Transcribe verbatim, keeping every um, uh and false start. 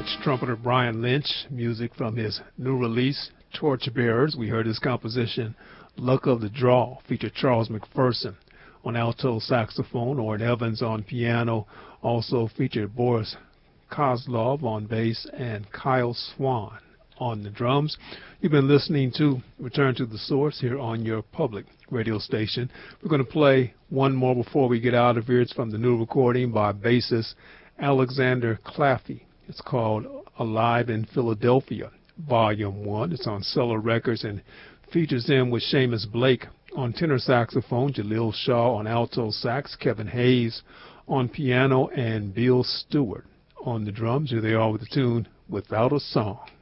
It's trumpeter Brian Lynch, music from his new release, Torchbearers. We heard his composition, Luck of the Draw, featured Charles McPherson on alto saxophone, Orrin Evans on piano, also featured Boris Kozlov on bass, and Kyle Swan on the drums. You've been listening to Return to the Source here on your public radio station. We're going to play one more before we get out of here. It's from the new recording by bassist Alexander Claffey. It's called Alive in Philadelphia, Volume one. It's on Cellar Records and features him with Seamus Blake on tenor saxophone, Jaleel Shaw on alto sax, Kevin Hayes on piano, and Bill Stewart on the drums. Here they are with the tune Without a Song.